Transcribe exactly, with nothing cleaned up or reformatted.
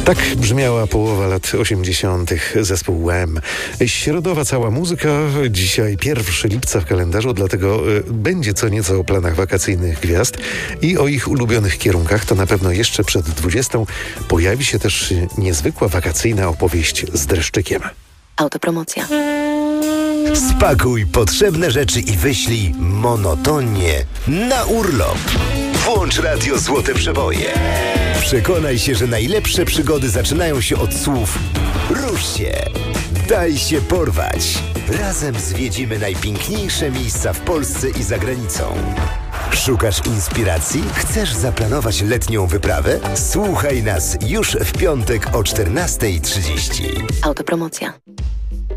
Tak brzmiała połowa lat osiemdziesiątych zespół Wham. Środowa cała muzyka, dzisiaj pierwszego lipca w kalendarzu, dlatego y, będzie co nieco o planach wakacyjnych gwiazd i o ich ulubionych kierunkach. To na pewno jeszcze przed dwudziestą pojawi się też y, niezwykła wakacyjna opowieść z dreszczykiem. Autopromocja. Spakuj potrzebne rzeczy i wyślij monotonnie na urlop. Włącz radio Złote Przeboje. Przekonaj się, że najlepsze przygody zaczynają się od słów rusz się, daj się porwać. Razem zwiedzimy najpiękniejsze miejsca w Polsce i za granicą. Szukasz inspiracji? Chcesz zaplanować letnią wyprawę? Słuchaj nas już w piątek o czternasta trzydzieści. Autopromocja.